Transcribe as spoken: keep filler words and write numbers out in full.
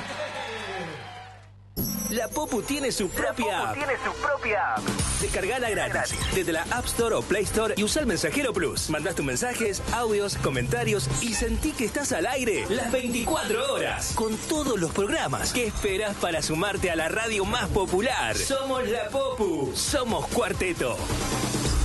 La Popu tiene su propia app. tiene su propia app. Descargala gratis desde la App Store o Play Store y usa el Mensajero Plus. Mandás tus mensajes, audios, comentarios y sentí que estás al aire las veinticuatro horas con todos los programas. ¿Qué esperás para sumarte a la radio más popular? Somos la Popu, somos Cuarteto.